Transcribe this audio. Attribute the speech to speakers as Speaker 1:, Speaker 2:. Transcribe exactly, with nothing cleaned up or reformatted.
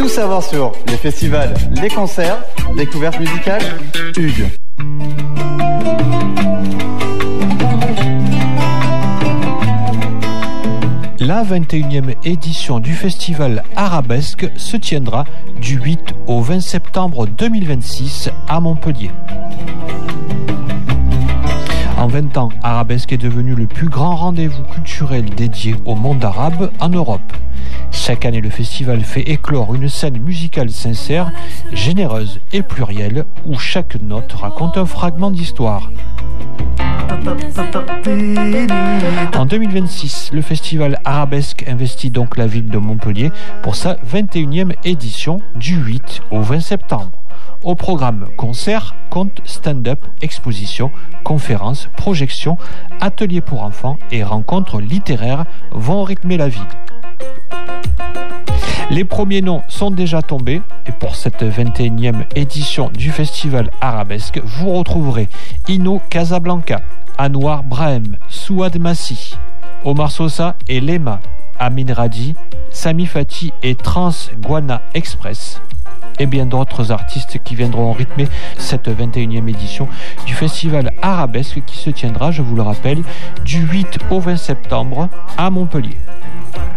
Speaker 1: Tout savoir sur les festivals, les concerts, découvertes musicales, Hugues.
Speaker 2: La vingt et unième édition du festival Arabesque se tiendra du huit au vingt septembre deux mille vingt-six à Montpellier. En vingt ans, Arabesque est devenu le plus grand rendez-vous culturel dédié au monde arabe en Europe. Chaque année, le festival fait éclore une scène musicale sincère, généreuse et plurielle, où chaque note raconte un fragment d'histoire. En deux mille vingt-six, le festival Arabesque investit donc la ville de Montpellier pour sa vingt et unième édition du huit au vingt septembre. Au programme concerts, contes, stand-up, expositions, conférences, projections, ateliers pour enfants et rencontres littéraires vont rythmer la ville. Les premiers noms sont déjà tombés et pour cette vingt et unième édition du festival Arabesque, vous retrouverez Ino Casablanca, Anouar Brahim, Souad Massi, Omar Sosa et Lema, Amin Radi, Sami Fati et Trans Guana Express et bien d'autres artistes qui viendront rythmer cette vingt et unième édition du festival Arabesque qui se tiendra, je vous le rappelle, du huit au vingt septembre à Montpellier.